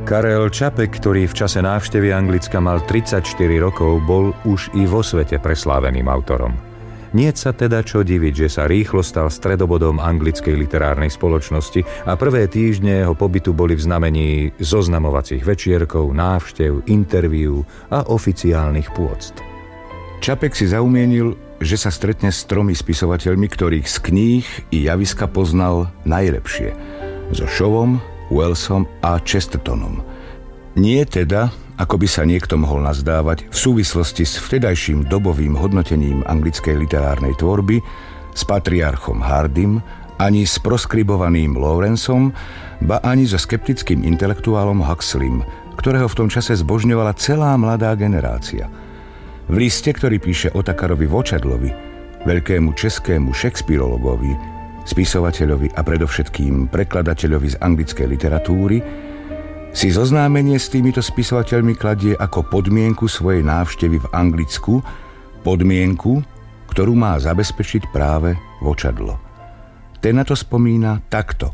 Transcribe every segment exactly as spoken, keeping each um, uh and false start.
Karel Čapek, ktorý v čase návštevy Anglicka mal tridsaťštyri rokov, bol už i vo svete presláveným autorom. Niet sa teda čo diviť, že sa rýchlo stal stredobodom anglickej literárnej spoločnosti a prvé týždne jeho pobytu boli v znamení zoznamovacích večierkov, návštev, interviú a oficiálnych pôct. Čapek si zaumienil, že sa stretne s tromi spisovateľmi, ktorých z kníh i javiska poznal najlepšie. So Shawom, Wellsom a Chestertonom. Nie teda, ako by sa niekto mohol nazdávať, v súvislosti s vtedajším dobovým hodnotením anglickej literárnej tvorby, s patriarchom Hardym, ani s proskribovaným Lawrenceom, ba ani so skeptickým intelektuálom Huxleym, ktorého v tom čase zbožňovala celá mladá generácia. V liste, ktorý píše Otakarovi Vočadlovi, veľkému českému Shakespeareologovi, spisovateľovi a predovšetkým prekladateľovi z anglickej literatúry, si zoznámenie s týmito spisovateľmi kladie ako podmienku svojej návštevy v Anglicku, podmienku, ktorú má zabezpečiť práve Vočadlo. Ten na to spomína takto.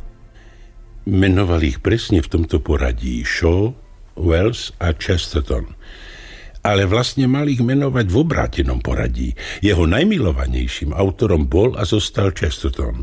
Menoval ich presne v tomto poradí: Shaw, Wells a Chesterton. Ale vlastne mal ich menovať v obrátenom poradí. Jeho najmilovanejším autorom bol a zostal Chesterton.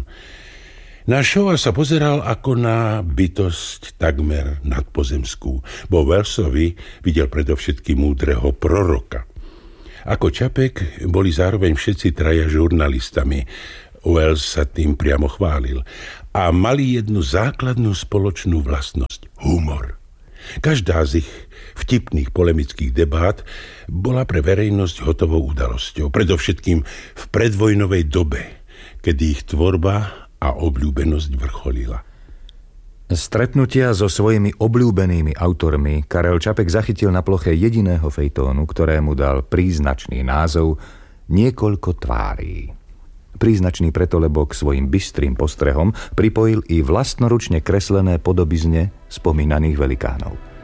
Na Shawa sa pozeral ako na bytosť takmer nadpozemskú. Vo Wellsovi videl predovšetkým múdreho proroka. Ako Čapek boli zároveň všetci traja žurnalistami. Wells sa tým priamo chválil. A mali jednu základnú spoločnú vlastnosť – humor. Každá z ich vtipných polemických debát bola pre verejnosť hotovou udalosťou. Predovšetkým v predvojnovej dobe, kedy ich tvorba a obľúbenosť vrcholila. Stretnutia so svojimi obľúbenými autormi Karel Čapek zachytil na ploche jediného fejtónu, ktorému dal príznačný názov Niekoľko tvárí. Príznačný preto, lebo k svojim bystrým postrehom pripojil i vlastnoručne kreslené podobizne spomínaných velikánov.